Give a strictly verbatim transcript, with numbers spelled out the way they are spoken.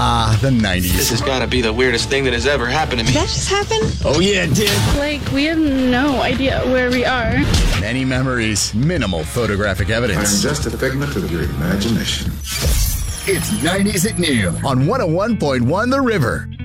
Ah, the nineties. This has got to be the weirdest thing that has ever happened to me. Did that just happen? Oh, yeah, it did. Like, we have no idea where we are. Many memories, minimal photographic evidence. I'm just a figment of your imagination. It's nineties at noon on one oh one point one The River.